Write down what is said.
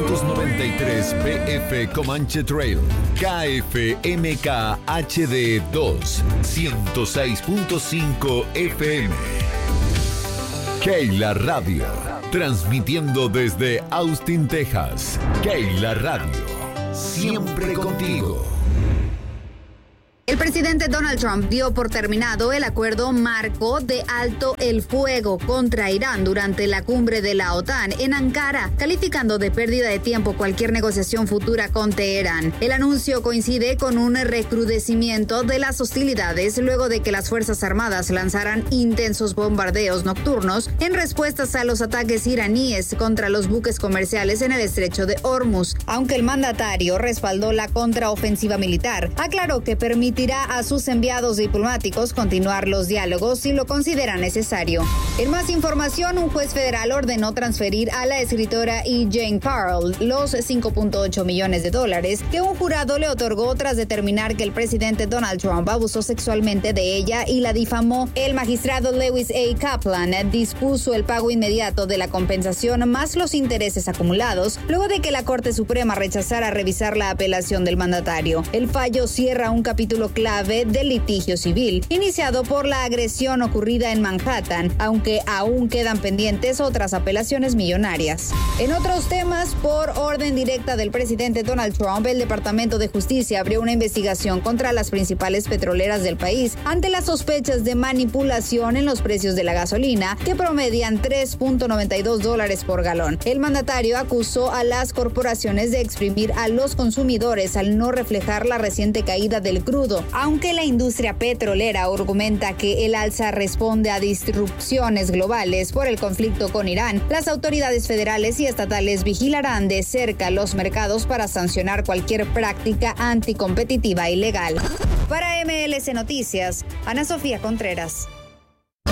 593 BF Comanche Trail, KFMK HD2, 106.5 FM. Keila Radio, transmitiendo desde Austin, Texas. Keila Radio, siempre contigo. El presidente Donald Trump dio por terminado el acuerdo marco de alto el fuego contra Irán durante la cumbre de la OTAN en Ankara, calificando de pérdida de tiempo cualquier negociación futura con Teherán. El anuncio coincide con un recrudecimiento de las hostilidades luego de que las Fuerzas Armadas lanzaran intensos bombardeos nocturnos en respuestas a los ataques iraníes contra los buques comerciales en el estrecho de Hormuz. Aunque el mandatario respaldó la contraofensiva militar, aclaró que permitirá a sus enviados diplomáticos continuar los diálogos si lo considera necesario. En más información, un juez federal ordenó transferir a la escritora E. Jane Carroll los $5.8 millones que un jurado le otorgó tras determinar que el presidente Donald Trump abusó sexualmente de ella y la difamó. El magistrado Lewis A. Kaplan dispuso el pago inmediato de la compensación más los intereses acumulados, luego de que la Corte Suprema rechazara revisar la apelación del mandatario. El fallo cierra un capítulo clave del litigio civil, iniciado por la agresión ocurrida en Manhattan, aunque aún quedan pendientes otras apelaciones millonarias. En otros temas, por orden directa del presidente Donald Trump, el Departamento de Justicia abrió una investigación contra las principales petroleras del país ante las sospechas de manipulación en los precios de la gasolina, que promedian $3.92 por galón. El mandatario acusó a las corporaciones de exprimir a los consumidores al no reflejar la reciente caída del crudo. Aunque la industria petrolera argumenta que el alza responde a disrupciones globales por el conflicto con Irán, las autoridades federales y estatales vigilarán de cerca los mercados para sancionar cualquier práctica anticompetitiva ilegal. Para MLS Noticias, Ana Sofía Contreras.